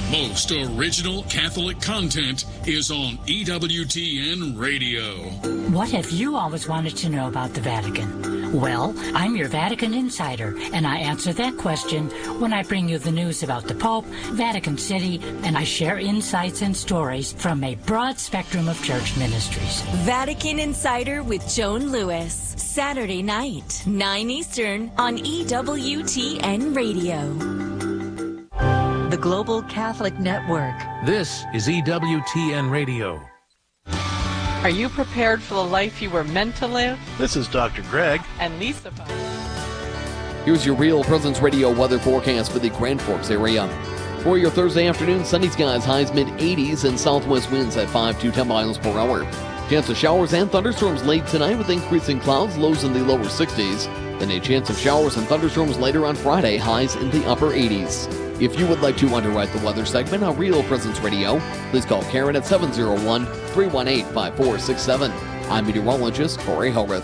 Most original Catholic content is on EWTN Radio. What have you always wanted to know about the Vatican? Well, I'm your Vatican insider, and I answer that question when I bring you the news about the Pope, Vatican City, and I share insights and stories from a broad spectrum of church ministries. Vatican Insider with Joan Lewis. Saturday night, 9 Eastern on EWTN Radio. The Global Catholic Network. This is EWTN Radio. Are you prepared for the life you were meant to live? This is Dr. Greg. And Lisa. Here's your Real Presence Radio weather forecast for the Grand Forks area. For your Thursday afternoon, sunny skies, highs mid-80s, and southwest winds at 5 to 10 miles per hour. Chance of showers and thunderstorms late tonight with increasing clouds, lows in the lower 60s. Then a chance of showers and thunderstorms later on Friday, highs in the upper 80s. If you would like to underwrite the weather segment on Real Presence Radio, please call Karen at 701-318-5467. I'm meteorologist Corey Hellrith.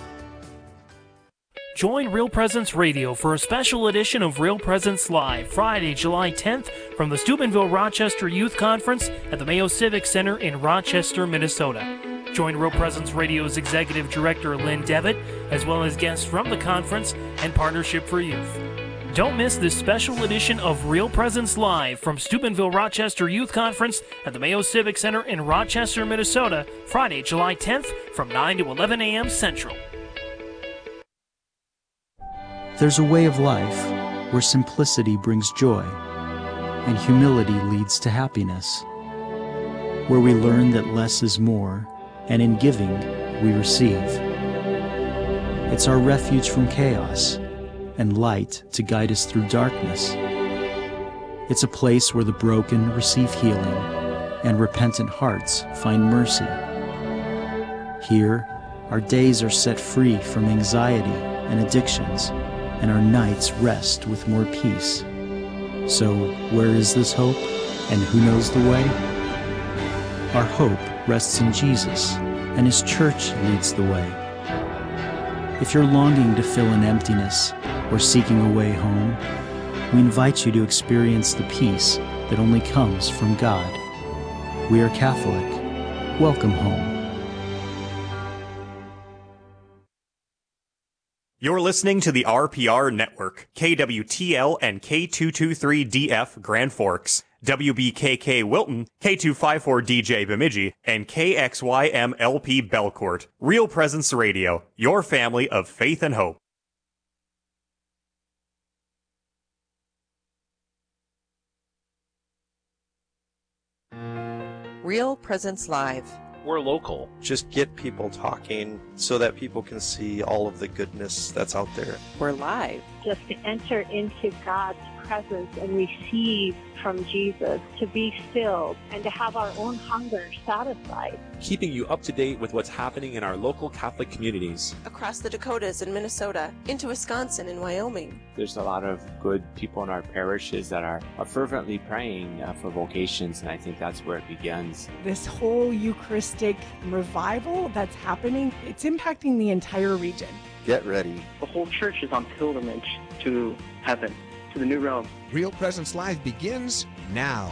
Join Real Presence Radio for a special edition of Real Presence Live, Friday, July 10th, from the Steubenville Rochester Youth Conference at the Mayo Civic Center in Rochester, Minnesota. Join Real Presence Radio's Executive Director Lynn Devitt, as well as guests from the conference and Partnership for Youth. Don't miss this special edition of Real Presence Live from Steubenville Rochester Youth Conference at the Mayo Civic Center in Rochester, Minnesota, Friday, July 10th from 9 to 11 a.m. Central. There's a way of life where simplicity brings joy and humility leads to happiness, where we learn that less is more, and in giving, we receive. It's our refuge from chaos and light to guide us through darkness. It's a place where the broken receive healing and repentant hearts find mercy. Here, our days are set free from anxiety and addictions, and our nights rest with more peace. So, where is this hope, and who knows the way? Our hope rests in Jesus, and His church leads the way. If you're longing to fill an emptiness or seeking a way home, we invite you to experience the peace that only comes from God. We are Catholic. Welcome home. You're listening to the RPR Network, KWTL and K223DF Grand Forks, WBKK Wilton, K254DJ Bemidji, and KXYMLP Belcourt. Real Presence Radio, your family of faith and hope. Real Presence Live. We're local. Just get people talking so that people can see all of the goodness that's out there. We're live. Just to enter into God's presence and receive from Jesus, to be filled and to have our own hunger satisfied. Keeping you up to date with what's happening in our local Catholic communities. Across the Dakotas and Minnesota, into Wisconsin and Wyoming. There's a lot of good people in our parishes that are fervently praying for vocations, and I think that's where it begins. This whole Eucharistic revival that's happening, it's impacting the entire region. Get ready. The whole church is on pilgrimage to heaven, to the new realm. Real Presence Live begins now.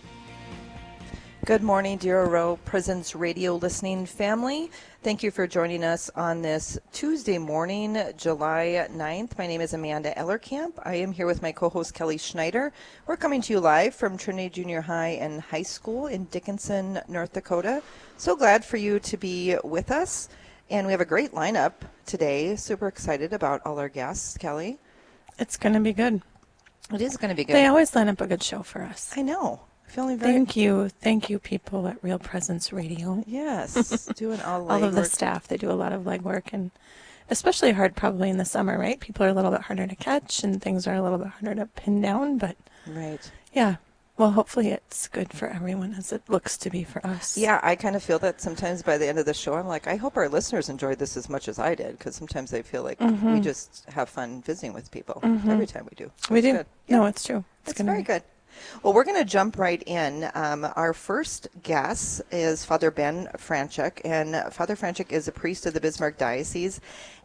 Good morning, dear Real Presence Radio listening family. Thank you for joining us on this Tuesday morning, July 9th. My name is Amanda Ellerkamp. I am here with my co-host Kelly Schneider. We're coming to you live from Trinity Junior High and High School in Dickinson, North Dakota. So glad for you to be with us. And we have a great lineup today. Super excited about all our guests, Kelly. It's going to be good. It is going to be good. They always line up a good show for us. I know. Feeling very... Thank you, people at Real Presence Radio. Yes, doing all of the staff. They do a lot of legwork, and especially hard probably in the summer, right? People are a little bit harder to catch, and things are a little bit harder to pin down. But right, yeah. Well, hopefully it's good for everyone as it looks to be for us. Yeah, I kind of feel that sometimes by the end of the show, I'm like, I hope our listeners enjoyed this as much as I did, because sometimes I feel like we just have fun visiting with people every time we do. So we do. Good. Yeah. No, it's true. It's very good. Well, we're going to jump right in. Our first guest is Father Ben Franchuk, and Father Franchuk is a priest of the Bismarck Diocese.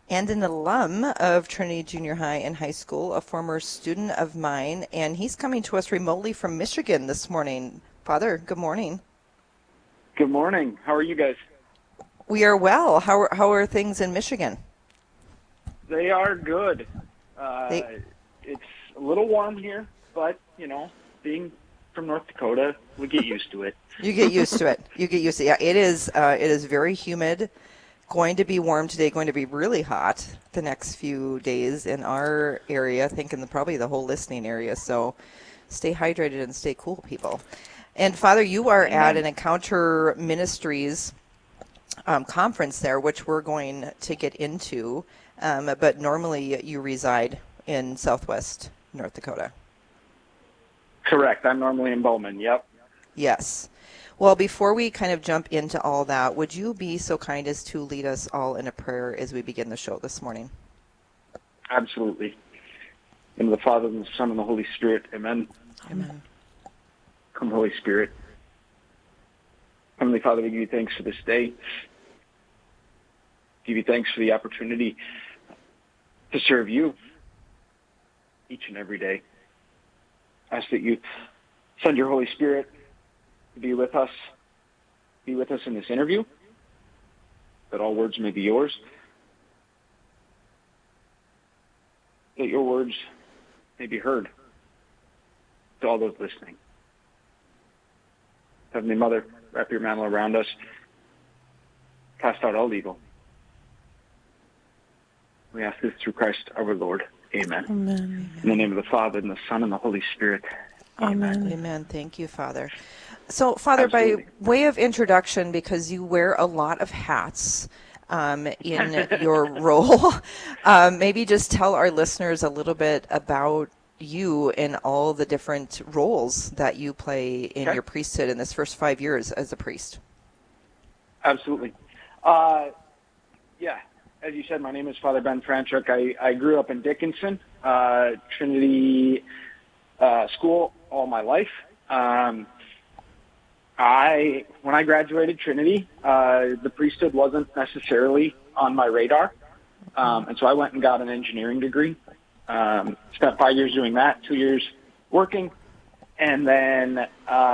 and an alum of Trinity Junior High and High School, a former student of mine, and he's coming to us remotely from Michigan this morning. Father, good morning. Good morning. How are you guys? We are well. How are things in Michigan? They are good. It's a little warm here, but, being from North Dakota, we get used to it. You get used to it. Yeah, it is very humid. Going to be warm today, going to be really hot the next few days in our area, I think probably the whole listening area. So stay hydrated and stay cool, people. And Father, you are at an Encounter Ministries conference there, which we're going to get into. But normally you reside in Southwest North Dakota. Correct. I'm normally in Bowman. Yep. Yes. Well, before we kind of jump into all that, would you be so kind as to lead us all in a prayer as we begin the show this morning? Absolutely. In the Father, and the Son, and the Holy Spirit. Amen. Amen. Come, Holy Spirit. Heavenly Father, we give you thanks for this day. Give you thanks for the opportunity to serve you each and every day. Ask that you send your Holy Spirit to be with us in this interview, that all words may be yours, that your words may be heard to all those listening. Heavenly Mother, wrap your mantle around us, cast out all evil. We ask this through Christ our Lord. Amen. Amen. In the name of the Father, and the Son, and the Holy Spirit. Amen. Amen. Thank you, Father. So, Father, Absolutely. by way of introduction, because you wear a lot of hats in your role, maybe just tell our listeners a little bit about you and all the different roles that you play in your priesthood in this first 5 years as a priest. Absolutely. As you said, my name is Father Ben Franchuk. I grew up in Dickinson, Trinity School all my life. When I graduated Trinity, the priesthood wasn't necessarily on my radar. And so I went and got an engineering degree. Spent 5 years doing that, 2 years working. And then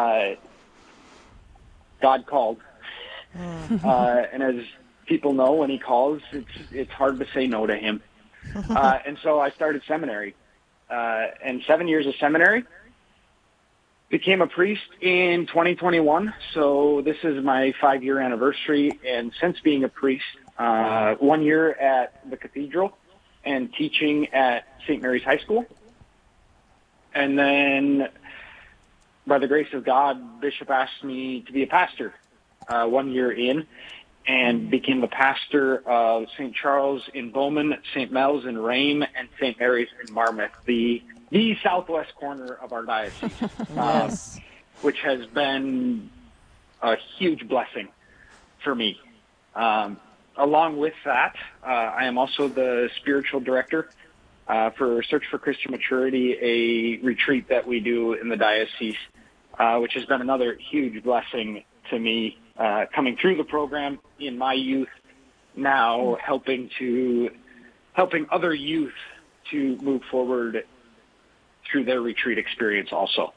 God called. And as people know, when he calls, it's hard to say no to him. And so I started seminary. And 7 years of seminary. Became a priest in 2021, so this is my 5-year anniversary. And since being a priest, 1 year at the cathedral and teaching at St. Mary's High School. And then, by the grace of God, Bishop asked me to be a pastor 1 year in, and became the pastor of St. Charles in Bowman, St. Mel's in Rame, and St. Mary's in Marmouth, the southwest corner of our diocese, Yes. which has been a huge blessing for me. Along with that, I am also the spiritual director for Search for Christian Maturity, a retreat that we do in the diocese, which has been another huge blessing to me, coming through the program in my youth, now helping other youth to move forward through their retreat experience also.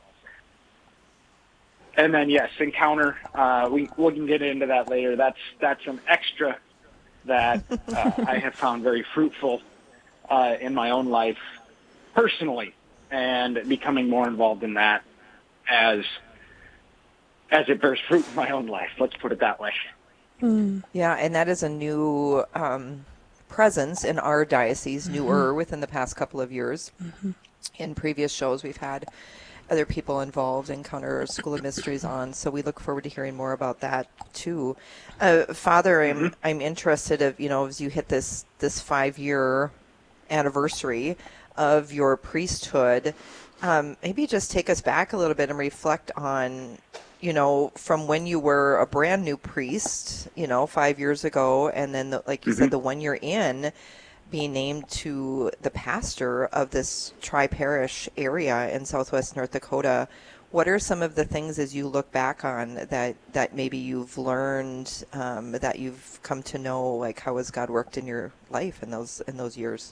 And then, yes, Encounter, we can get into that later. That's an extra that I have found very fruitful in my own life personally, and becoming more involved in that as it bears fruit in my own life. Let's put it that way. Yeah, and that is a new presence in our diocese, newer within the past couple of years. In previous shows, we've had other people involved in Encounter School of Mysteries on, so we look forward to hearing more about that too. Father, I'm interested as you hit this 5-year anniversary of your priesthood, maybe just take us back a little bit and reflect on, from when you were a brand new priest, 5 years ago, and then like you said, the 1 year in, being named to the pastor of this tri-parish area in southwest North Dakota. What are some of the things as you look back on that maybe you've learned, that you've come to know, like how has God worked in your life in those years?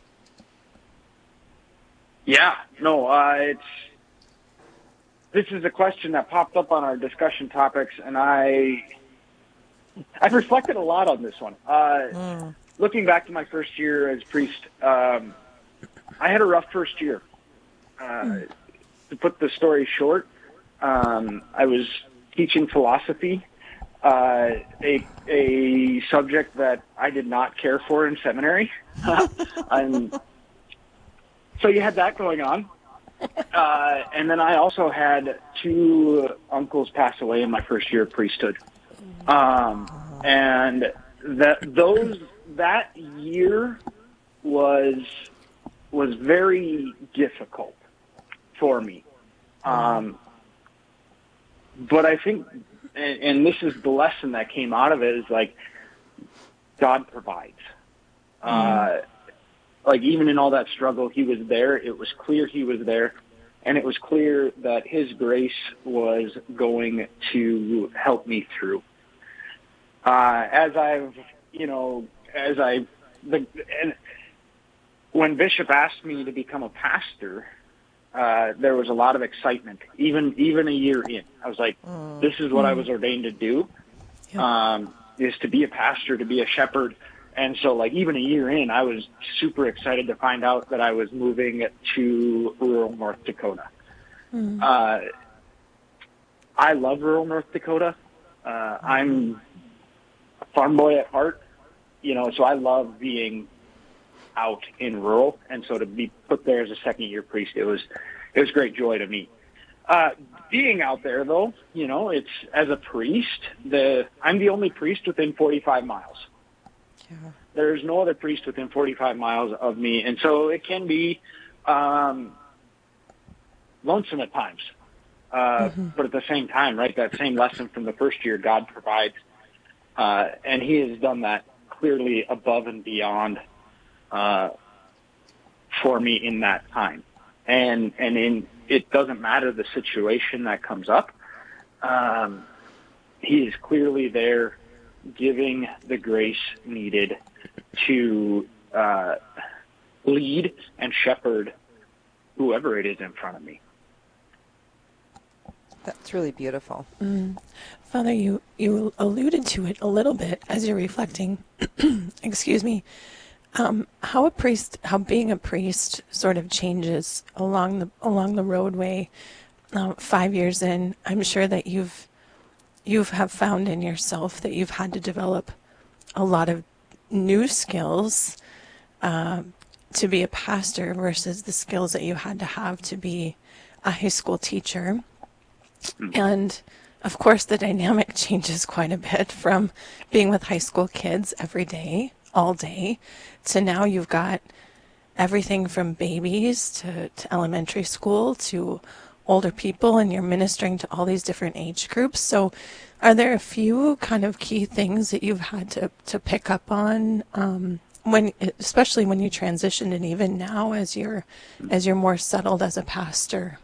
Yeah, no, this is a question that popped up on our discussion topics, and I've reflected a lot on this one. Looking back to my first year as priest, I had a rough first year. To put the story short, I was teaching philosophy, a subject that I did not care for in seminary. So you had that going on. And then I also had 2 uncles pass away in my first year of priesthood. And that year was very difficult for me. But I think, and this is the lesson that came out of it, is like, God provides. Like, even in all that struggle, he was there. It was clear he was there. And it was clear that his grace was going to help me through. When Bishop asked me to become a pastor, there was a lot of excitement, even a year in. I was like, this is what I was ordained to do, is to be a pastor, to be a shepherd. And so, like, even a year in, I was super excited to find out that I was moving to rural North Dakota. I love rural North Dakota. I'm a farm boy at heart, so I love being out in rural. And so to be put there as a second-year priest, it was great joy to me. Being out there, though, it's, as a priest, I'm the only priest within 45 miles. There's no other priest within 45 miles of me, and so it can be lonesome at times. But at the same time, right, that same lesson from the first year, God provides, and he has done that clearly above and beyond for me in that time. And it doesn't matter the situation that comes up. He is clearly there, giving the grace needed to lead and shepherd whoever it is in front of me. That's really beautiful. Father, you alluded to it a little bit as you're reflecting. Excuse me. How being a priest sort of changes along the roadway. 5 years in, I'm sure that you have found in yourself that you've had to develop a lot of new skills to be a pastor versus the skills that you had to have to be a high school teacher. And of course, the dynamic changes quite a bit from being with high school kids every day, all day, to now you've got everything from babies to elementary school to older people, and you're ministering to all these different age groups. So are there a few kind of key things that you've had to pick up on especially when you transitioned, and even now as you're more settled as a pastor?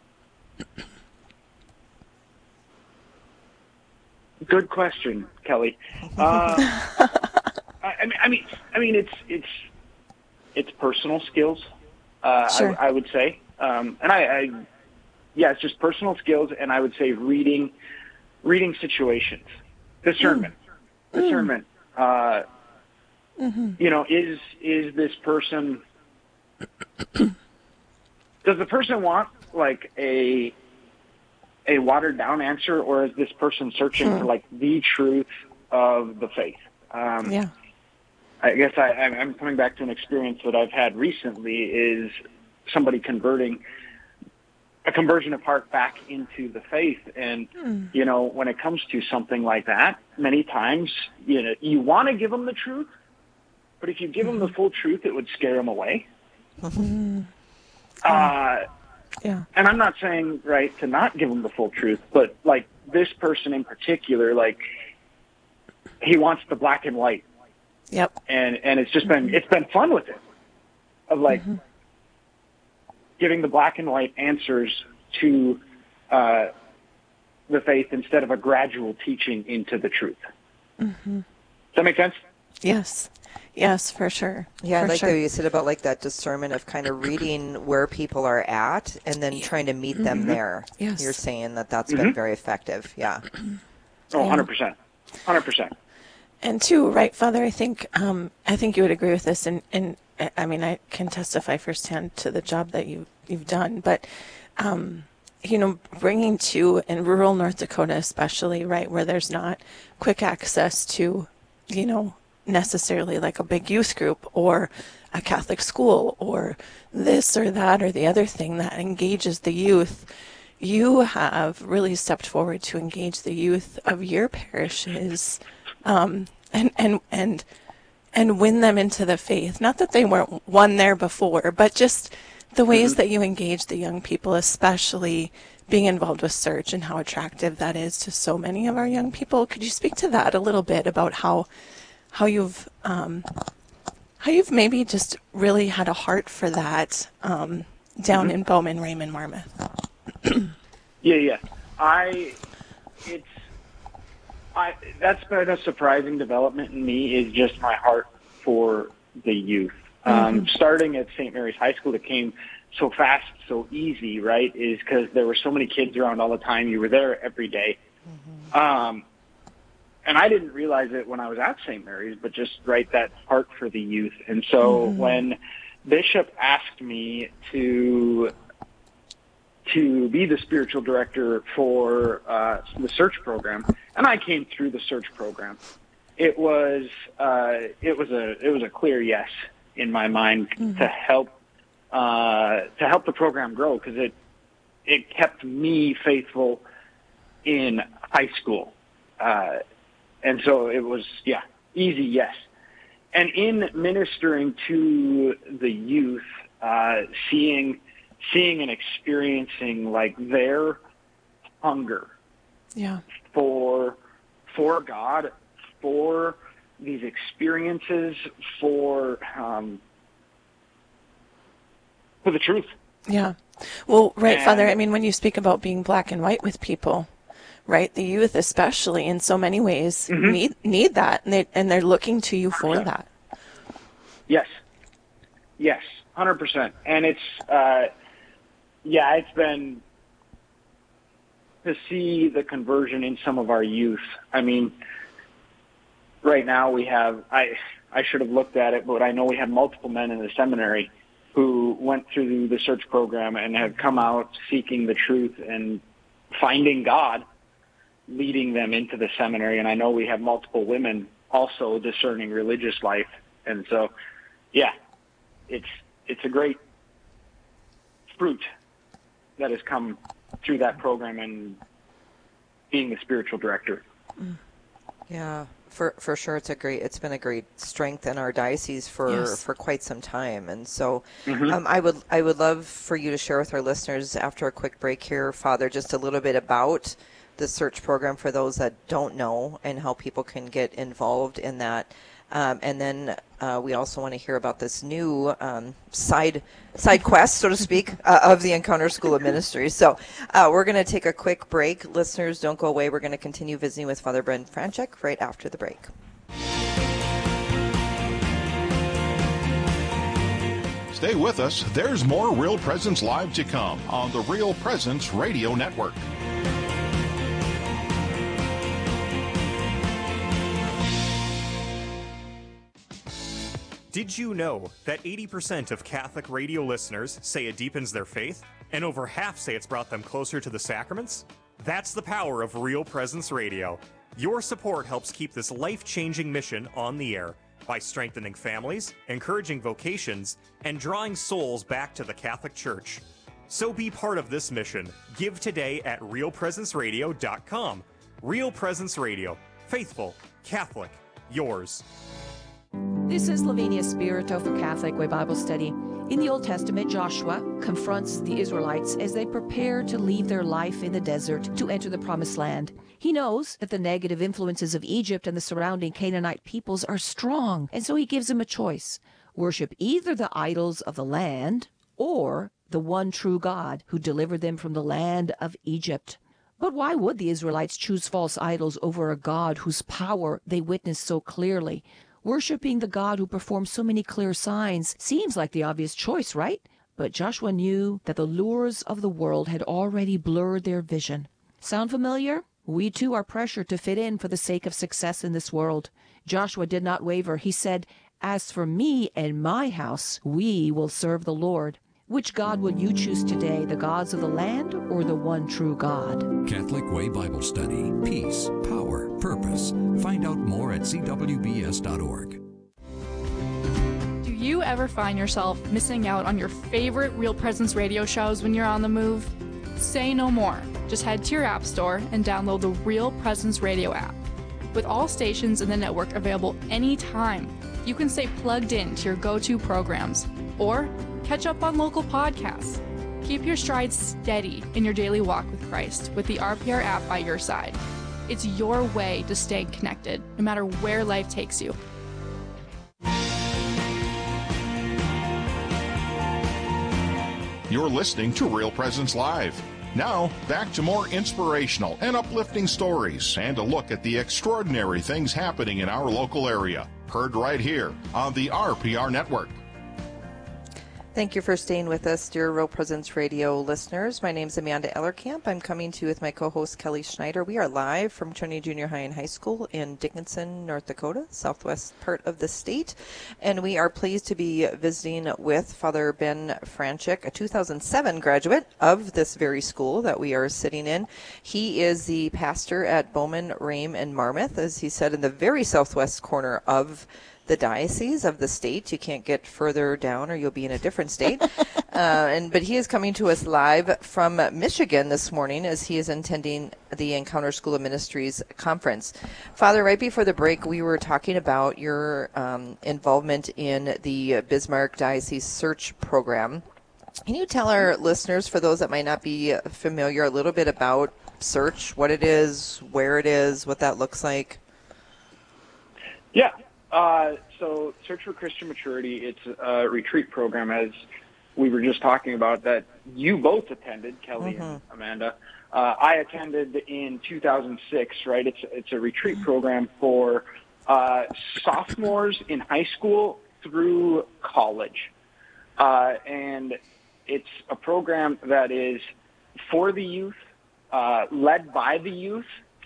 Good question, Kelly. I mean, it's personal skills. Sure. I would say, it's just personal skills, and I would say reading situations, discernment. Is this person? Does the person want like a watered down answer, or is this person searching for like the truth of the faith? I guess I'm coming back to an experience that I've had recently, is somebody converting a conversion of heart back into the faith. And, when it comes to something like that, many times, you want to give them the truth, but if you give them the full truth, it would scare them away. And I'm not saying, right, to not give them the full truth, but like this person in particular, like he wants the black and white. Yep. And it's just been fun with it, of like giving the black and white answers to the faith instead of a gradual teaching into the truth. Does that make sense? Yes, for sure. Yeah, for like sure. what you said about like that discernment of kind of reading where people are at and then trying to meet them there. Yes. You're saying that's been very effective. Yeah. Oh, 100%. 100%. And too, right, Father, I think you would agree with this, and I mean, I can testify firsthand to the job that you've done, but bringing to, in rural North Dakota especially, right, where there's not quick access to, necessarily like a big youth group or a Catholic school or this or that or the other thing that engages the youth, you have really stepped forward to engage the youth of your parishes, and win them into the faith. Not that they weren't won there before, but just the ways that you engage the young people, especially being involved with Search and how attractive that is to so many of our young people. Could you speak to that a little bit about how you've maybe just really had a heart for that down in Bowman, Raymond, Marmarth? Yeah. That's been a surprising development in me, is just my heart for the youth. Starting at St. Mary's High School, it came so fast, so easy, right, is because there were so many kids around all the time. You were there every day. And I didn't realize it when I was at St. Mary's, but just that heart for the youth. And so when Bishop asked me to be the spiritual director for the Search program, and I came through the Search program, it was a clear yes in my mind to help the program grow, because it kept me faithful in high school. And so it was, easy yes. And in ministering to the youth, seeing and experiencing their hunger for God, for these experiences, for the truth. Yeah. Well, right, Father, I mean, when you speak about being black and white with people, right, the youth especially in so many ways need that, and they're looking to you for that. Yes, 100%. And it's been to see the conversion in some of our youth. I mean, right now we have, I should have looked at it, but I know we have multiple men in the seminary who went through the Search program and have come out seeking the truth and finding God, leading them into the seminary. And I know we have multiple women also discerning religious life. And so, it's a great fruit that has come through that program and being the spiritual director. Yeah, for sure. It's been a great strength in our diocese for quite some time. And so I would love for you to share with our listeners after a quick break here, Father, just a little bit about the Search program for those that don't know and how people can get involved in that. And then we also want to hear about this new side quest, so to speak, of the Encounter School of Ministry. So we're going to take a quick break. Listeners, don't go away. We're going to continue visiting with Father Brent Franchek right after the break. Stay with us. There's more Real Presence Live to come on the Real Presence Radio Network. Did you know that 80% of Catholic radio listeners say it deepens their faith, and over half say it's brought them closer to the sacraments? That's the power of Real Presence Radio. Your support helps keep this life-changing mission on the air by strengthening families, encouraging vocations, and drawing souls back to the Catholic Church. So be part of this mission. Give today at realpresenceradio.com. Real Presence Radio. Faithful, Catholic, yours. This is Lavinia Spirito for Catholic Way Bible Study. In the Old Testament, Joshua confronts the Israelites as they prepare to leave their life in the desert to enter the Promised Land. He knows that the negative influences of Egypt and the surrounding Canaanite peoples are strong, and so he gives them a choice. Worship either the idols of the land or the one true God who delivered them from the land of Egypt. But why would the Israelites choose false idols over a God whose power they witnessed so clearly? Worshipping the God who performed so many clear signs seems like the obvious choice, right? But Joshua knew that the lures of the world had already blurred their vision. Sound familiar? We too are pressured to fit in for the sake of success in this world. Joshua did not waver. He said, "As for me and my house, we will serve the Lord." Which God will you choose today, the gods of the land or the one true God? Catholic Way Bible Study. Peace, power, purpose. Find out more at cwbs.org. Do you ever find yourself missing out on your favorite Real Presence radio shows when you're on the move? Say no more. Just head to your app store and download the Real Presence radio app. With all stations in the network available anytime, you can stay plugged in to your go-to programs or catch up on local podcasts. Keep your stride steady in your daily walk with Christ with the RPR app by your side. It's your way to stay connected, no matter where life takes you. You're listening to Real Presence Live. Now, back to more inspirational and uplifting stories and a look at the extraordinary things happening in our local area. Heard right here on the RPR Network. Thank you for staying with us, dear Real Presence Radio listeners. My name is Amanda Ellerkamp. I'm coming to you with my co-host Kelly Schneider. We are live from Trinity Junior High and High School in Dickinson, North Dakota, southwest part of the state. And we are pleased to be visiting with Father Ben Franchik, a 2007 graduate of this very school that we are sitting in. He is the pastor at Bowman, Rame, and Marmarth, as he said, in the very southwest corner of the diocese of the state. You can't get further down or you'll be in a different state. But he is coming to us live from Michigan this morning as he is attending the Encounter School of Ministries conference. Father, right before the break, we were talking about your involvement in the Bismarck Diocese Search Program. Can you tell our listeners, for those that might not be familiar, a little bit about Search, what it is, where it is, what that looks like? Yeah. So Search for Christian Maturity, it's a retreat program, as we were just talking about, that you both attended, Kelly and Amanda. I attended in 2006, right? It's a retreat program for sophomores in high school through college. And it's a program that is for the youth, led by the youth,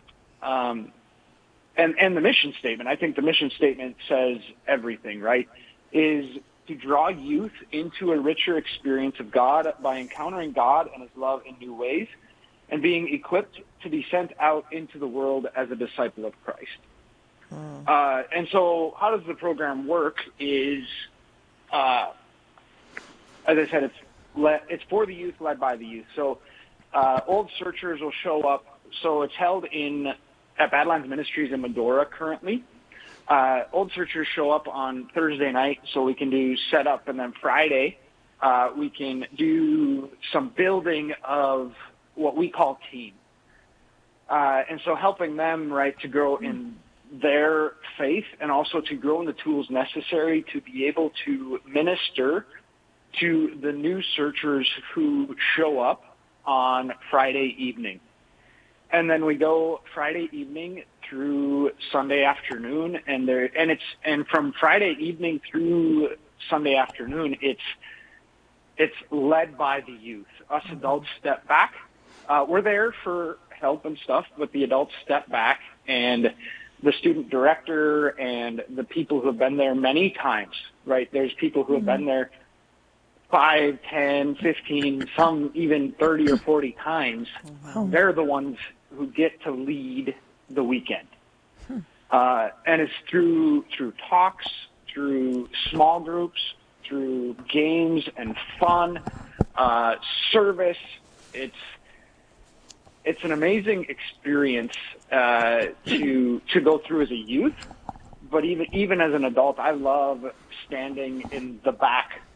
and the mission statement, I think the mission statement says everything, right, is to draw youth into a richer experience of God by encountering God and His love in new ways and being equipped to be sent out into the world as a disciple of Christ. And so how does the program work is, as I said, it's for the youth, led by the youth. So old searchers will show up. So it's held at Badlands Ministries in Medora currently. Old searchers show up on Thursday night, so we can do setup, and then Friday we can do some building of what we call team. And so helping them, right, to grow in their faith and also to grow in the tools necessary to be able to minister to the new searchers who show up on Friday evening. And then we go Friday evening through Sunday afternoon, and from Friday evening through Sunday afternoon, it's led by the youth. Us adults step back. We're there for help and stuff, but the adults step back, and the student director and the people who have been there many times, right? There's people who have been there 5, 10, 15, some even 30 or 40 times. Wow. They're the ones who get to lead the weekend. And it's through talks, through small groups, through games and fun, service. It's an amazing experience to go through as a youth, but even as an adult, I love standing in the back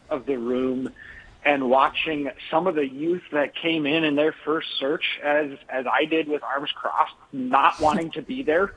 of the room and watching some of the youth that came in their first search, as I did with arms crossed, not wanting to be there.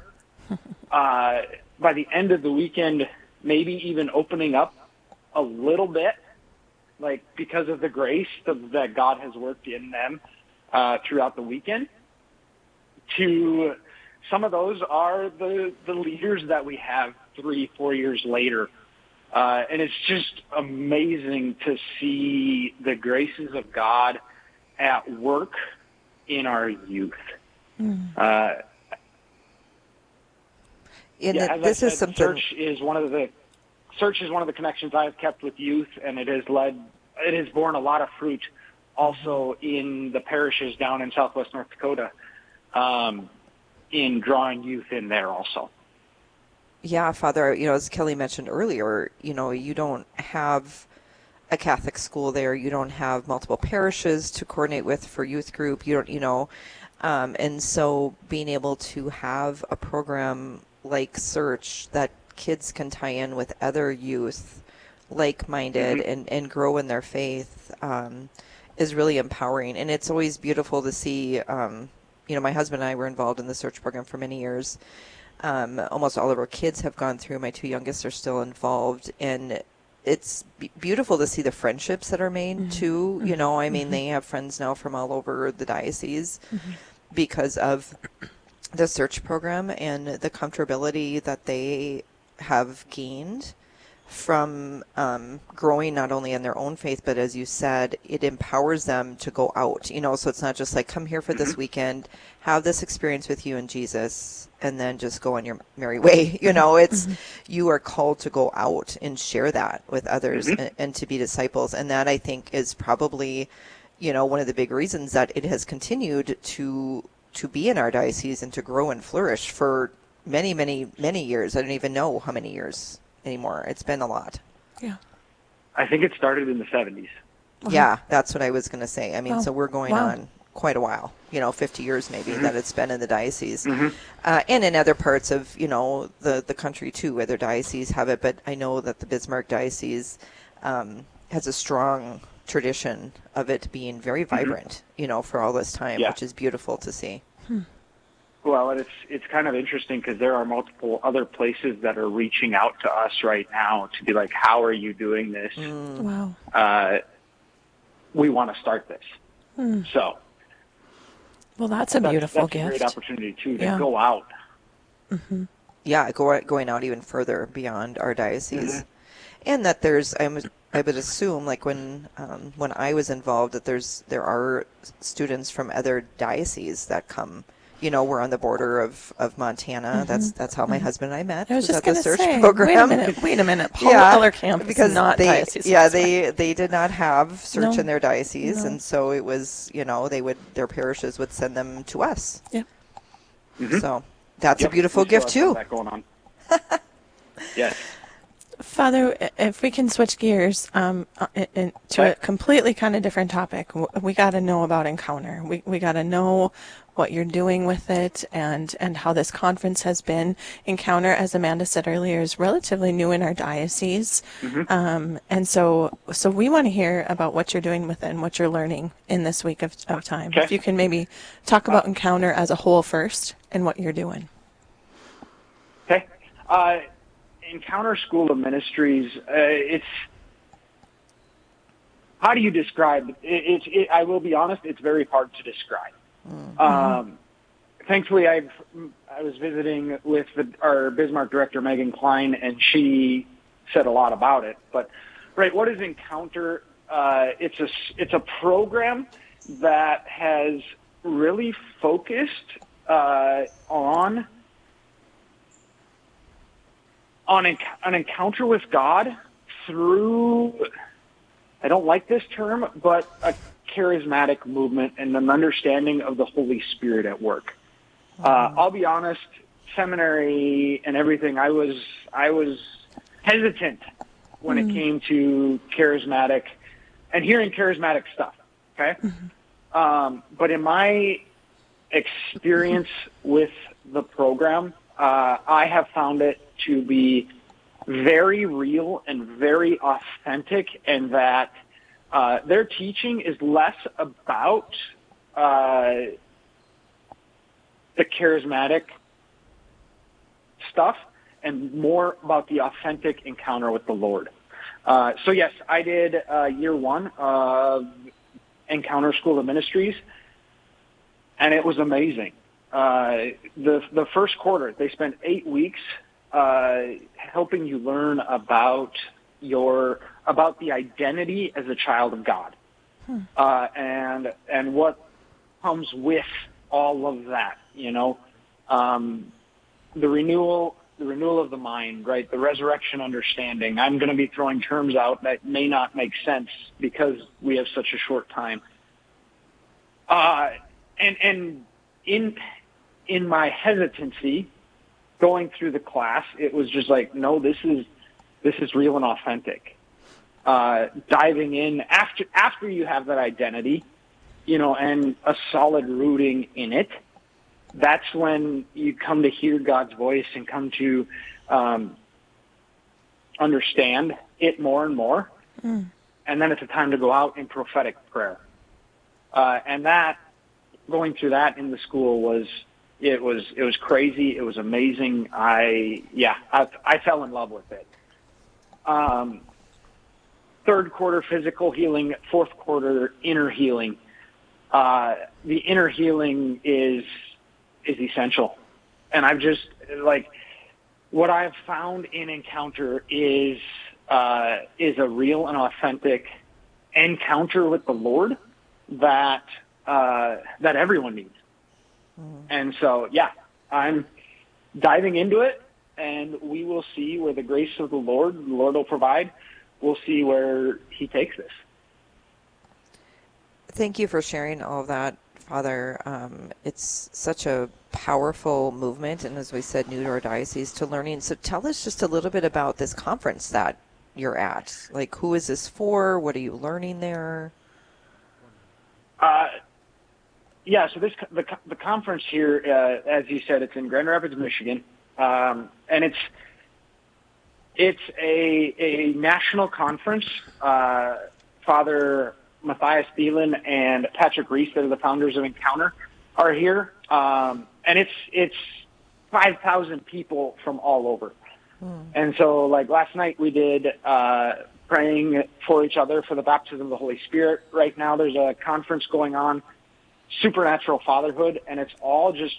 By the end of the weekend, maybe even opening up a little bit, like because of the grace that God has worked in them throughout the weekend. To some of those are the leaders that we have 3-4 years later. And it's just amazing to see the graces of God at work in our youth. This is something. Search is one of the connections I have kept with youth, and it has borne a lot of fruit also in the parishes down in Southwest North Dakota, in drawing youth in there also. Yeah, Father, as Kelly mentioned earlier, you don't have a Catholic school there. You don't have multiple parishes to coordinate with for youth group. You don't, and so being able to have a program like Search that kids can tie in with other youth like-minded and grow in their faith is really empowering. And it's always beautiful to see, my husband and I were involved in the Search program for many years. Almost all of our kids have gone through. My 2 youngest are still involved, and it's beautiful to see the friendships that are made too. They have friends now from all over the diocese because of the Search program and the comfortability that they have gained from growing not only in their own faith, but as you said, it empowers them to go out, so it's not just like, come here for this weekend, have this experience with you and Jesus, and then just go on your merry way. It's, you are called to go out and share that with others and to be disciples. And that, I think, is probably, one of the big reasons that it has continued to be in our diocese and to grow and flourish for many, many, many years. I don't even know how many years anymore. It's been a lot. Yeah. I think it started in the 70s. Yeah, that's what I was going to say. So we're going on quite a while, 50 years maybe that it's been in the diocese. And in other parts of, the country too, other dioceses have it. But I know that the Bismarck Diocese has a strong tradition of it being very vibrant, for all this time, which is beautiful to see. Well, and it's kind of interesting because there are multiple other places that are reaching out to us right now to be like, how are you doing this? Wow. We want to start this. So. Well, that's a beautiful gift. That's a great opportunity, too, to go out. Yeah, going out even further beyond our diocese. And that there's, I would assume, like when I was involved, that there are students from other dioceses that come. We're on the border of Montana. That's how my husband and I met. I was just going to say, program. Wait a minute. Paul Ellerkamp because is not diocese. Yeah, they did not have Search in their diocese, and so it was, their parishes would send them to us. Yeah. So that's a beautiful gift too. That going on. Yes. Father, if we can switch gears to a completely kind of different topic, we got to know about Encounter. We got to know what you're doing with it and how this conference has been. Encounter, as Amanda said earlier, is relatively new in our diocese. And so we want to hear about what you're doing with it and what you're learning in this week of time. Okay. If you can maybe talk about Encounter as a whole first and what you're doing. Okay. Encounter School of Ministries, it's, how do you describe it? I will be honest, it's very hard to describe. Thankfully, I was visiting with our Bismarck director, Megan Klein, and she said a lot about it. But, what is Encounter? It's a program that has really focused on an encounter with God through, I don't like this term, but a charismatic movement and an understanding of the Holy Spirit at work. I'll be honest, seminary and everything, I was hesitant when it came to charismatic and hearing charismatic stuff, okay? But in my experience with the program, I have found it to be very real and very authentic, and that their teaching is less about the charismatic stuff and more about the authentic encounter with the Lord. So yes, I did year one of Encounter School of Ministries, and it was amazing. The first quarter, they spent 8 weeks helping you learn about the identity as a child of God, and what comes with all of that. The renewal of the mind, right? The resurrection understanding. I'm going to be throwing terms out that may not make sense because we have such a short time. And in my hesitancy going through the class, it was just like, no, this is real and authentic. Diving in after you have that identity, and a solid rooting in it, that's when you come to hear God's voice and come to understand it more and more. And then it's a time to go out in prophetic prayer. And that, going through that in the school was crazy. It was amazing. I fell in love with it. Third quarter physical healing, fourth quarter inner healing. The inner healing is essential. And I've just, what I've found in Encounter is a real and authentic encounter with the Lord that everyone needs. And so, I'm diving into it, and we will see where the grace of the Lord will provide. We'll see where he takes this. Thank you for sharing all of that, Father. It's such a powerful movement, and as we said, new to our diocese, to learning. So tell us just a little bit about this conference that you're at. Who is this for? What are you learning there? So the conference here, as you said, it's in Grand Rapids, Michigan, and it's a national conference. Father Matthias Thielen and Patrick Reese, that are the founders of Encounter, are here, and it's 5,000 people from all over. And so, last night we did praying for each other for the baptism of the Holy Spirit. Right now there's a conference going on, Supernatural Fatherhood, and it's all just,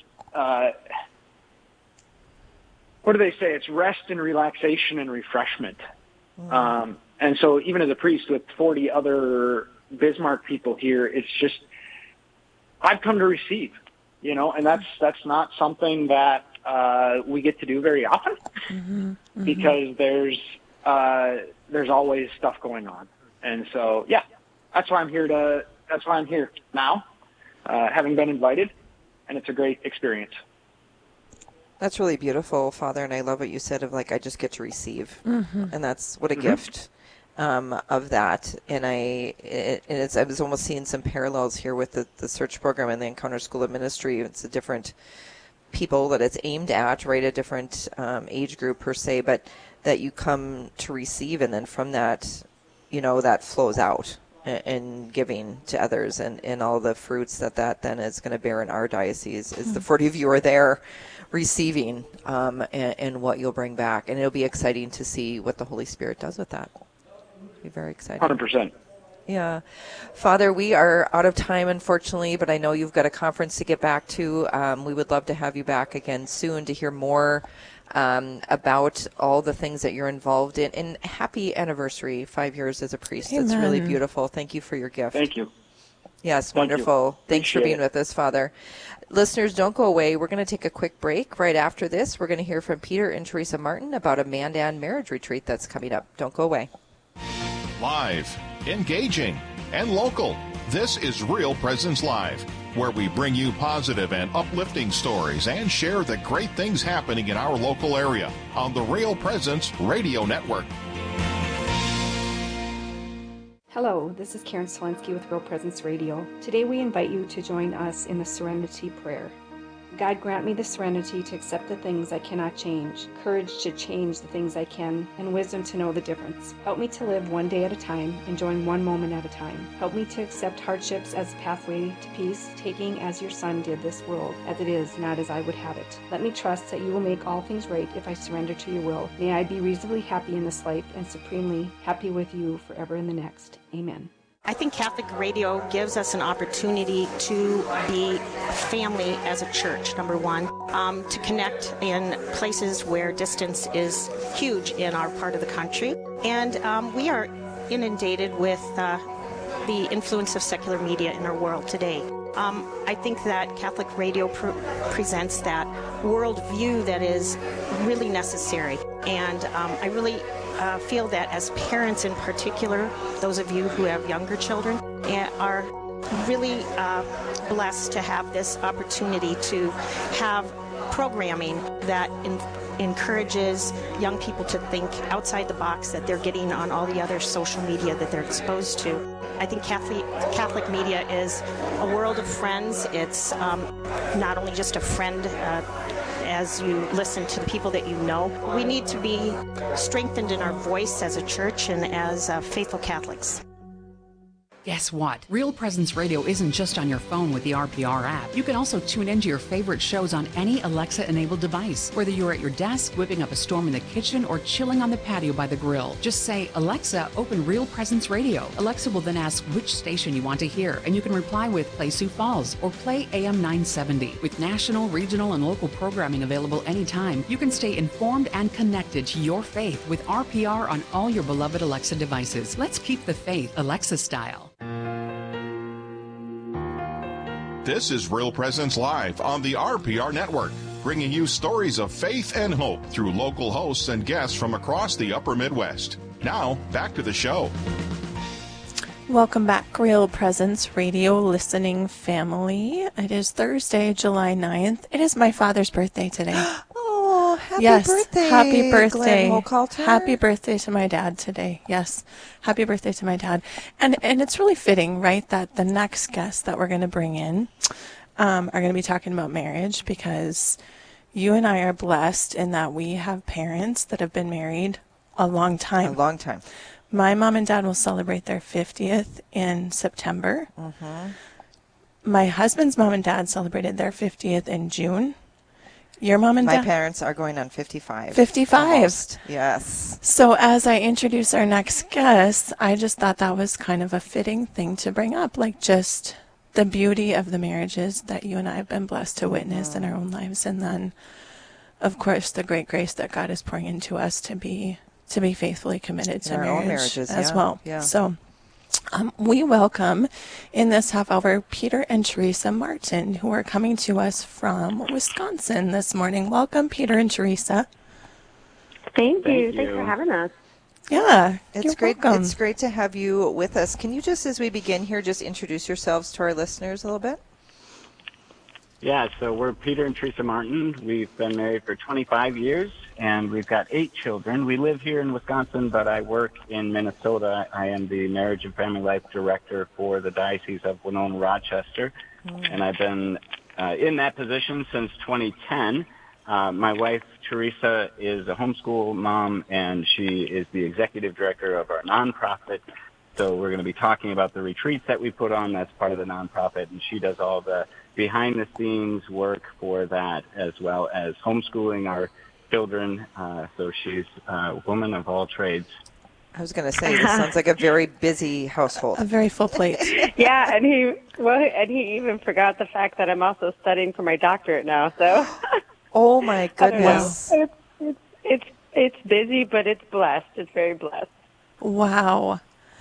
what do they say? It's rest and relaxation and refreshment. And so even as a priest with 40 other Bismarck people here, it's just, I've come to receive, and that's not something that we get to do very often, because there's always stuff going on. And so, that's why I'm here now, having been invited, and it's a great experience. That's really beautiful, Father, and I love what you said of I just get to receive, and that's what a gift of that. And I was almost seeing some parallels here with the search program and the Encounter School of Ministry. It's a different people that it's aimed at, right? A different age group per se, but that you come to receive, and then from that, that flows out and giving to others, and all the fruits that then is going to bear in our diocese is the 40 of you are there receiving, and what you'll bring back. And it'll be exciting to see what the Holy Spirit does with that. It'll be very exciting. 100%. Yeah. Father, we are out of time, unfortunately, but I know you've got a conference to get back to. We would love to have you back again soon to hear more about all the things that you're involved in. And happy anniversary, 5 years as a priest. Amen. It's really beautiful. Thank you for your gift. Thank you. Yes, wonderful. Thanks for being with us, Father. Listeners, don't go away. We're going to take a quick break. Right after this, we're going to hear from Peter and Teresa Martin about a Mandan marriage retreat that's coming up. Don't go away. Live, engaging, and local. This is Real Presence Live, where we bring you positive and uplifting stories and share the great things happening in our local area on the Real Presence Radio Network. Hello, this is Karen Swensky with Real Presence Radio. Today we invite you to join us in the Serenity Prayer. God, grant me the serenity to accept the things I cannot change, courage to change the things I can, and wisdom to know the difference. Help me to live one day at a time, enjoying one moment at a time. Help me to accept hardships as a pathway to peace, taking as your Son did this world, as it is, not as I would have it. Let me trust that you will make all things right if I surrender to your will. May I be reasonably happy in this life and supremely happy with you forever in the next. Amen. I think Catholic radio gives us an opportunity to be family as a church, number one, to connect in places where distance is huge in our part of the country. And we are inundated with the influence of secular media in our world today. I think that Catholic radio presents that worldview that is really necessary. And I really feel that as parents in particular, those of you who have younger children, are really blessed to have this opportunity to have programming that encourages young people to think outside the box that they're getting on all the other social media that they're exposed to. I think Catholic media is a world of friends. It's not only just a friend as you listen to the people that you know. We need to be strengthened in our voice as a church and as faithful Catholics. Guess what? Real Presence Radio isn't just on your phone with the RPR app. You can also tune into your favorite shows on any Alexa-enabled device, whether you're at your desk, whipping up a storm in the kitchen, or chilling on the patio by the grill. Just say, Alexa, open Real Presence Radio. Alexa will then ask which station you want to hear, and you can reply with Play Sioux Falls or Play AM 970. With national, regional, and local programming available anytime, you can stay informed and connected to your faith with RPR on all your beloved Alexa devices. Let's keep the faith Alexa style. This is Real Presence Live on the RPR Network, bringing you stories of faith and hope through local hosts and guests from across the upper Midwest. Now, back to the show. Welcome back, Real Presence Radio listening family. It is Thursday, July 9th. It is my father's birthday today. Oh, happy birthday. Happy birthday. Glenn Hochhalter. Happy birthday to my dad today. Yes. Happy birthday to my dad. And it's really fitting, right, that the next guest that we're going to bring in are going to be talking about marriage, because you and I are blessed in that we have parents that have been married a long time. A long time. My mom and dad will celebrate their 50th in September. Mm-hmm. My husband's mom and dad celebrated their 50th in June. Your mom and dad? My parents are going on 55. 55. Almost. Yes. So as I introduce our next guest, I just thought that was kind of a fitting thing to bring up, like just the beauty of the marriages that you and I have been blessed to witness in our own lives. And then, of course, the great grace that God is pouring into us to be faithfully committed to our own marriages as well. Yeah. So we welcome in this half hour Peter and Teresa Martin, who are coming to us from Wisconsin this morning. Welcome, Peter and Teresa. Thank you. Thanks for having us. Yeah, it's great. Welcome. It's great to have you with us. Can you just, as we begin here, just introduce yourselves to our listeners a little bit? Yeah, so we're Peter and Teresa Martin. We've been married for 25 years, and we've got 8 children. We live here in Wisconsin, but I work in Minnesota. I am the Marriage and Family Life Director for the Diocese of Winona-Rochester, and I've been in that position since 2010. My wife, Teresa, is a homeschool mom, and she is the Executive Director of our nonprofit. So we're going to be talking about the retreats that we put on. That's part of the nonprofit, and she does all the behind-the-scenes work for that, as well as homeschooling our children. So she's a woman of all trades. I was going to say, this sounds like a very busy household. A very full plate. Yeah, and he even forgot the fact that I'm also studying for my doctorate now. So. Oh my goodness! It's busy, but it's blessed. It's very blessed. Wow.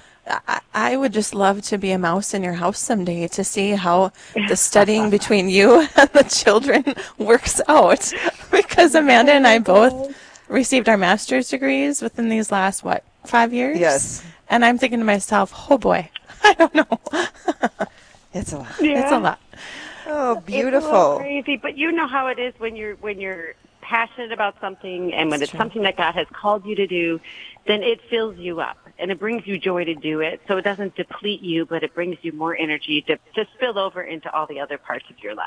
I would just love to be a mouse in your house someday to see how the studying between you and the children works out. Because Amanda and I both received our master's degrees within these last, 5 years? Yes. And I'm thinking to myself, oh boy, I don't know. It's a lot. Yeah. It's a lot. Oh, beautiful. It's a little crazy, but you know how it is when you're passionate about something, and when it's something that God has called you to do, then it fills you up and it brings you joy to do it. So it doesn't deplete you, but it brings you more energy to spill over into all the other parts of your life.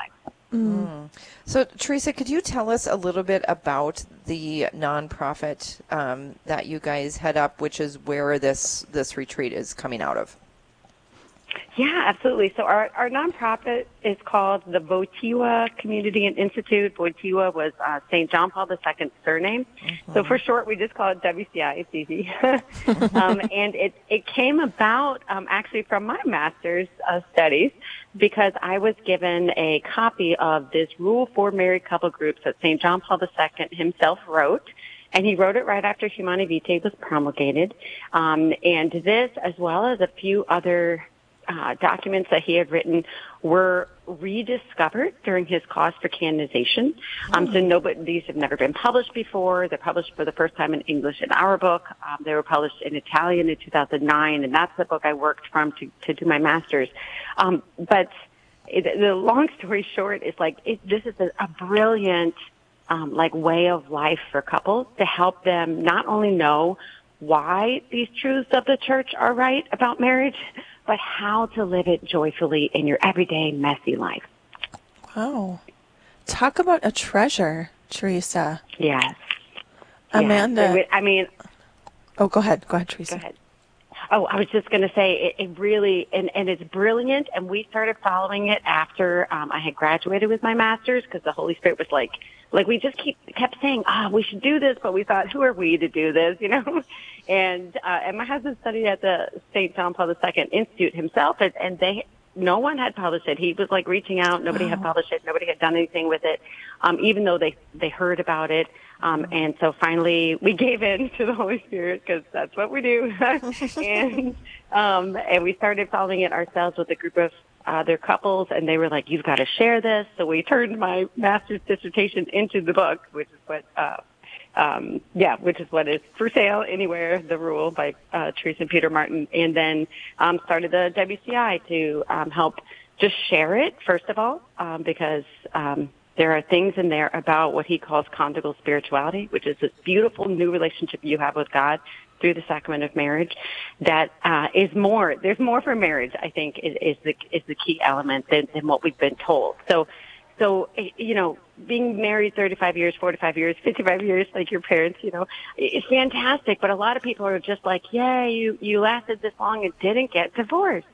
So, Teresa, could you tell us a little bit about the nonprofit that you guys head up, which is where this retreat is coming out of? Yeah, absolutely. So our nonprofit is called the Wojtyła Community and Institute. Wojtyła was St. John Paul II's surname. So for short, we just call it WCI. It's easy. And it came about actually from my master's studies because I was given a copy of this Rule for Married Couple Groups that St. John Paul II himself wrote. And he wrote it right after Humanae Vitae was promulgated. And this, as well as a few other documents that he had written, were rediscovered during his cause for canonization. So these have never been published before. They're published for the first time in English in our book. They were published in Italian in 2009, and that's the book I worked from to do my master's. But the long story short is this is a brilliant way of life for couples to help them not only know why these truths of the church are right about marriage, but how to live it joyfully in your everyday messy life. Wow. Talk about a treasure, Teresa. Yes. Amanda. Yes. Oh, go ahead. Go ahead, Teresa. Go ahead. Oh, I was just going to say it really, and it's brilliant, and we started following it after I had graduated with my master's because the Holy Spirit was like we just kept saying, we should do this, but we thought, who are we to do this, And my husband studied at the St. John Paul II Institute himself, and no one had published it. He was reaching out. Nobody had published it. Nobody had done anything with it, even though they heard about it. And so finally we gave in to the Holy Spirit because that's what we do. And we started following it ourselves with a group of other couples, and they were like, you've got to share this. So we turned my master's dissertation into the book, which is what is for sale anywhere, The Rule by Teresa and Peter Martin, and then started the WCI to help just share it, first of all, because there are things in there about what he calls conjugal spirituality, which is this beautiful new relationship you have with God through the sacrament of marriage that is more. There's more for marriage, I think, is the key element than what we've been told. So, being married 35 years, 45 years, 55 years, like your parents, it's fantastic. But a lot of people are just like, yay, you lasted this long and didn't get divorced.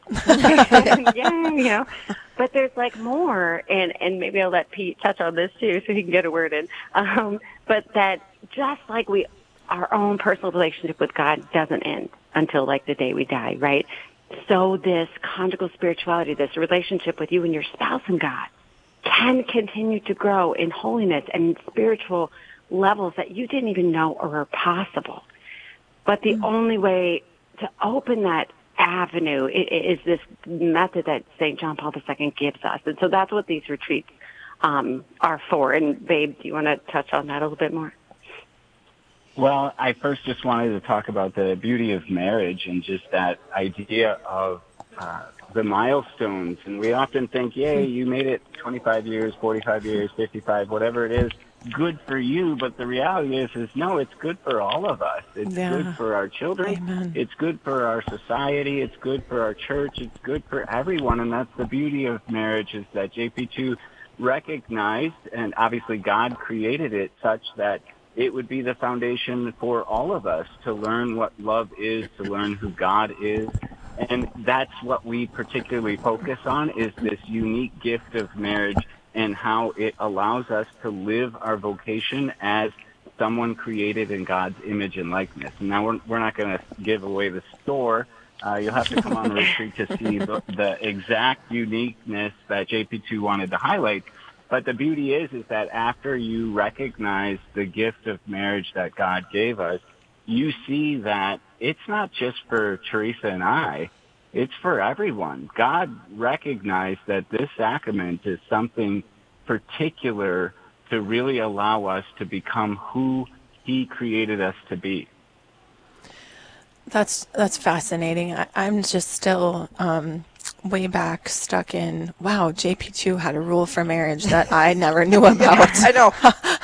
Yay, But there's more, and maybe I'll let Pete touch on this too so he can get a word in. But that just like our own personal relationship with God doesn't end until the day we die, right? So this conjugal spirituality, this relationship with you and your spouse and God, can continue to grow in holiness and spiritual levels that you didn't even know were possible. But the only way to open that avenue is this method that St. John Paul II gives us. And so that's what these retreats are for. And Babe, do you want to touch on that a little bit more? Well, I first just wanted to talk about the beauty of marriage and just that idea of the milestones. And we often think, yay, you made it 25 years, 45 years, 55, whatever it is, good for you. But the reality is no, it's good for all of us. It's good for our children. Amen. It's good for our society. It's good for our church. It's good for everyone. And that's the beauty of marriage, is that JP2 recognized, and obviously God created it such that it would be the foundation for all of us to learn what love is, to learn who God is. And that's what we particularly focus on, is this unique gift of marriage and how it allows us to live our vocation as someone created in God's image and likeness. And now we're not going to give away the store. You'll have to come on a retreat to see the exact uniqueness that JP2 wanted to highlight. But the beauty is that after you recognize the gift of marriage that God gave us, you see that it's not just for Teresa and I, it's for everyone. God recognized that this sacrament is something particular to really allow us to become who He created us to be. That's fascinating. I'm just still way back stuck in, wow, JP2 had a rule for marriage that I never knew about. I know.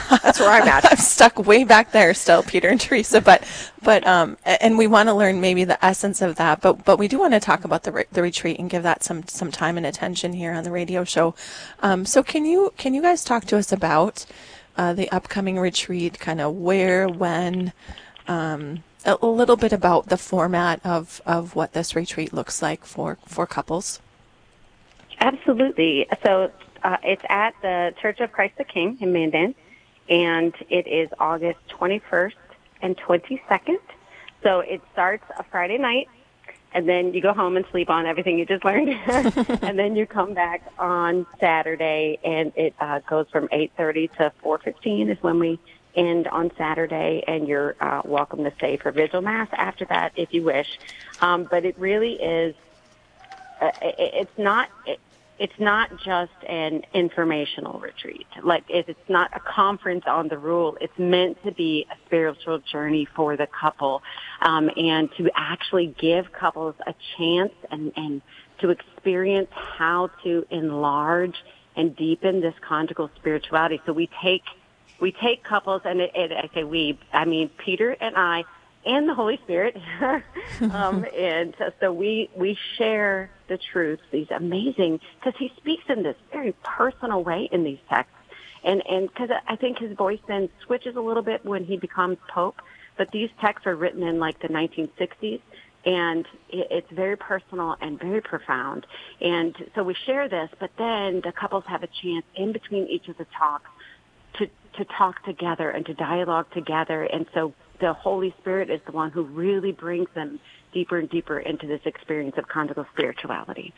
That's where I'm at. I'm stuck way back there still, Peter and Teresa. But and we want to learn maybe the essence of that. But we do want to talk about the retreat and give that some time and attention here on the radio show. So can you guys talk to us about the upcoming retreat? Kind of where, when. A little bit about the format of what this retreat looks like for couples. Absolutely. So it's at the Church of Christ the King in Mandan, and it is August 21st and 22nd. So it starts a Friday night, and then you go home and sleep on everything you just learned, and then you come back on Saturday, and it goes from 8:30 to 4:15 is when we end on Saturday, and you're welcome to stay for Vigil Mass after that if you wish. But it really is, it's not just an informational retreat. Like, it's not a conference on the rule. It's meant to be a spiritual journey for the couple, and to actually give couples a chance and to experience how to enlarge and deepen this conjugal spirituality. So we take couples, and I say we, I mean Peter and I and the Holy Spirit, and so we share the truth, these amazing, because he speaks in this very personal way in these texts, and because I think his voice then switches a little bit when he becomes Pope, but these texts are written in like the 1960s, and it's very personal and very profound, and so we share this, but then the couples have a chance in between each of the talks to talk together and to dialogue together. And so the Holy Spirit is the one who really brings them deeper and deeper into this experience of conjugal spirituality.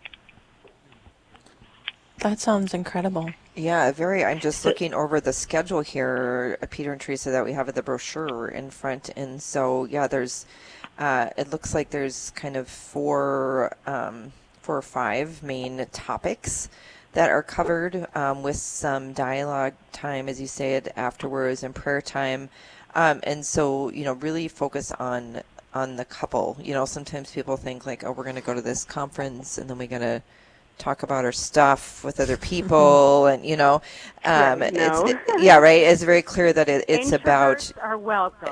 That sounds incredible. Yeah, I'm just looking over the schedule here, Peter and Teresa, that we have at the brochure in front. And so, yeah, there's, it looks like there's kind of four or five main topics that are covered, with some dialogue time, as you said, afterwards, and prayer time. And so, really focus on the couple. Sometimes people think like, oh, we're going to go to this conference and then we're going to talk about our stuff with other people, and Right, no. yeah, right. It's very clear that it's about are welcome.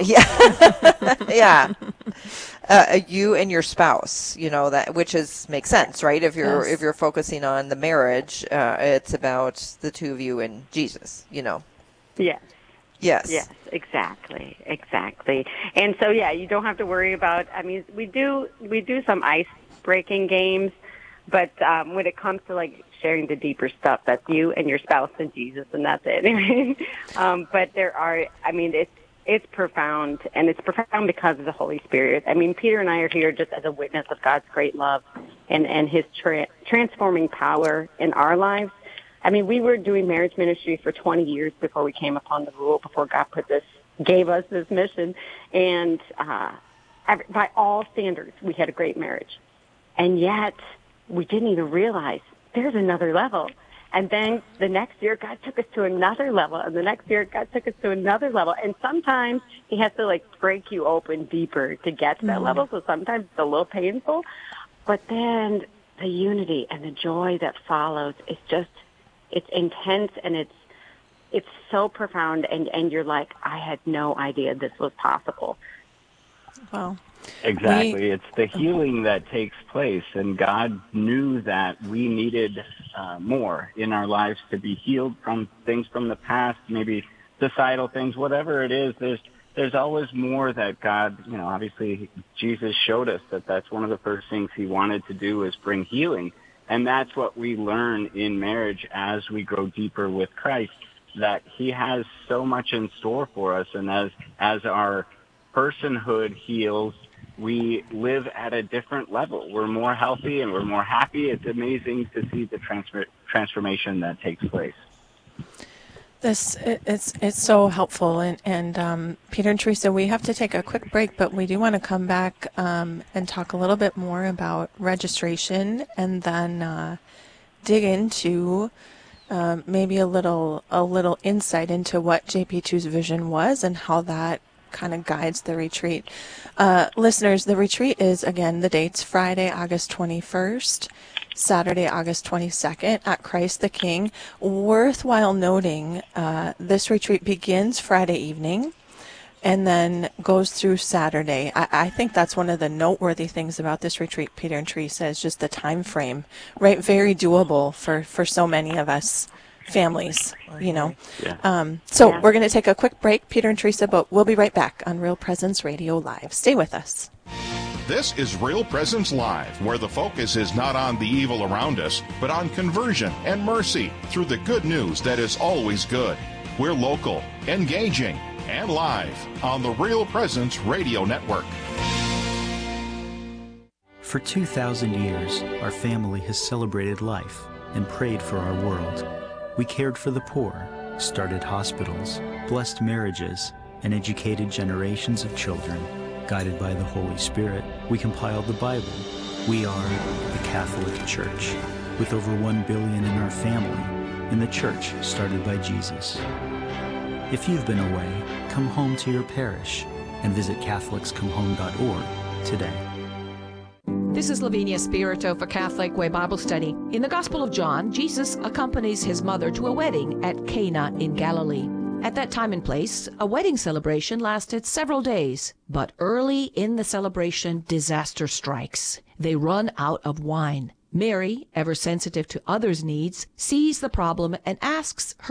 Yeah, you and your spouse. That which makes sense, right? If you're focusing on the marriage, it's about the two of you and Jesus. Yes. Yes. Yes, exactly. And so, yeah, you don't have to worry about, I mean, we do some ice-breaking games, but when it comes to, like, sharing the deeper stuff, that's you and your spouse and Jesus, and that's it. But there are, I mean, it's profound, and it's profound because of the Holy Spirit. I mean, Peter and I are here just as a witness of God's great love and his transforming power in our lives. I mean, we were doing marriage ministry for 20 years before we came upon the rule, before God gave us this mission. And by all standards, we had a great marriage. And yet, we didn't even realize there's another level. And then the next year, God took us to another level. And the next year, God took us to another level. And sometimes he has to, like, break you open deeper to get to that level. So sometimes it's a little painful. But then the unity and the joy that follows is just, it's intense, and it's so profound, and you're like, I had no idea this was possible. Wow. Exactly. It's the healing that takes place, and God knew that we needed more in our lives to be healed from things from the past, maybe societal things, whatever it is. There's always more that God, obviously Jesus showed us that that's one of the first things he wanted to do is bring healing. And that's what we learn in marriage as we grow deeper with Christ, that he has so much in store for us. And as our personhood heals, we live at a different level. We're more healthy and we're more happy. It's amazing to see the transformation that takes place. It's so helpful, and Peter and Teresa, we have to take a quick break, but we do want to come back and talk a little bit more about registration, and then dig into maybe a little insight into what JP2's vision was and how that kind of guides the retreat. Listeners, the retreat is, again, the date's Friday, August 21st Saturday, August 22nd at Christ the King. Worthwhile noting, this retreat begins Friday evening and then goes through Saturday. I think that's one of the noteworthy things about this retreat, Peter and Teresa, is just the time frame, right? Very doable for so many of us families, you know. Yeah. So we're going to take a quick break, Peter and Teresa, but we'll be right back on Real Presence Radio Live. Stay with us. This is Real Presence Live, where the focus is not on the evil around us, but on conversion and mercy through the good news that is always good. We're local, engaging, and live on the Real Presence Radio Network. For 2,000 years, our family has celebrated life and prayed for our world. We cared for the poor, started hospitals, blessed marriages, and educated generations of children. Guided by the Holy Spirit, we compiled the Bible. We are the Catholic Church, with over 1 billion in our family, and the church started by Jesus. If you've been away, come home to your parish and visit CatholicsComeHome.org today. This is Lavinia Spirito for Catholic Way Bible Study. In the Gospel of John, Jesus accompanies his mother to a wedding at Cana in Galilee. At that time and place, a wedding celebration lasted several days. But early in the celebration, disaster strikes. They run out of wine. Mary, ever sensitive to others' needs, sees the problem and asks her